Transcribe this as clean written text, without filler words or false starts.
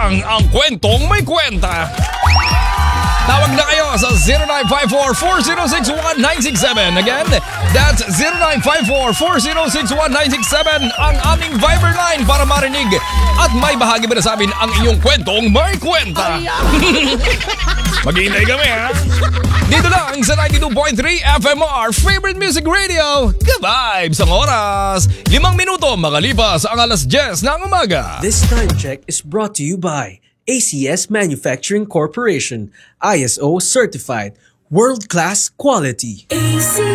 lang ang kwentong may kwenta. Tawag na kayo sa 0954-4061-967. Again, that's 0954-4061-967 ang aming Viber line para marinig at may bahagi mo na sa amin ang iyong kwentong may kwenta. Maghihintay kami, ha? Dito lang sa 92.3 FMR Favorite Music Radio. Ka-vibes ang oras. 5 minuto makalipas ang alas 10 ng umaga. This time check is brought to you by ACS Manufacturing Corporation, ISO certified, world-class quality.